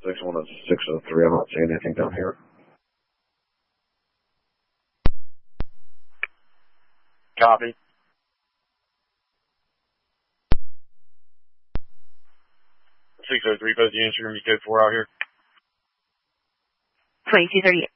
61 is 603. I'm not seeing anything down here. Copy. 603, post the answer, code 4 out here. 2238.